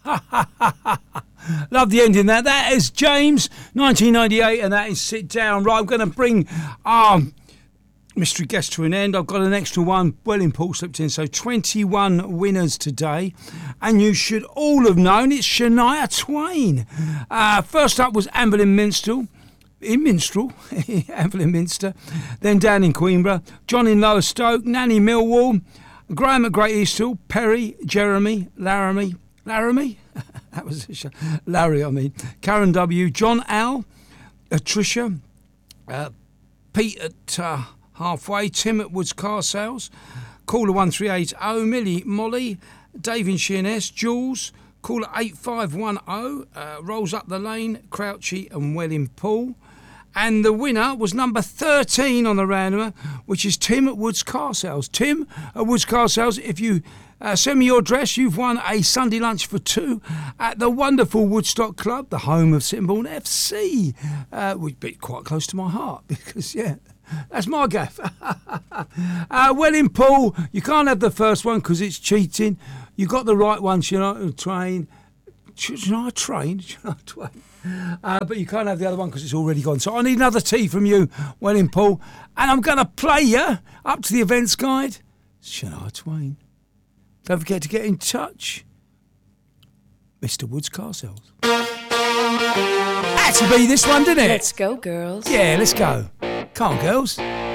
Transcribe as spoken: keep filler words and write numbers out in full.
Love the ending there. That is James, nineteen ninety-eight, and that is Sit Down. Right, I'm going to bring our mystery guest to an end. I've got an extra one. Welling Paul slipped in, so twenty-one winners today. And you should all have known it's Shania Twain. Uh, first up was Amberlyn Minstrel. In Minstrel, Amberlyn Minster. Then down in Queenborough, John in Lowestoke, Nanny Millwall, Graham at Great Eastall, Perry, Jeremy, Laramie, Laramie? That was a show. Larry, I mean. Karen W., John Al, uh, Tricia, uh, Pete at uh, Halfway, Tim at Woods Car Sales, Caller one three eight zero, Millie, Molly, Dave in Sheerness, Jules, Caller eight five one zero, uh, Rolls Up the Lane, Crouchy and Welling Paul. And the winner was number thirteen on the randomer, which is Tim at Woods Car Sales. Tim at Woods Car Sales, if you uh, send me your address, you've won a Sunday lunch for two at the wonderful Woodstock Club, the home of Sittingbourne F C, uh, which be quite close to my heart because, yeah, that's my gaff. uh, Welling Paul, you can't have the first one because it's cheating. You got the right one, Shania Twain. Shania Twain? Shania Twain. Uh, but you can't have the other one because it's already gone. So I need another tea from you, Welling Paul. And I'm going to play you up to the events guide. Shania Twain. Don't forget to get in touch. Mister Woods Car Sales. Had to be this one, didn't it? Let's go, girls. Yeah, let's go. Come on, girls.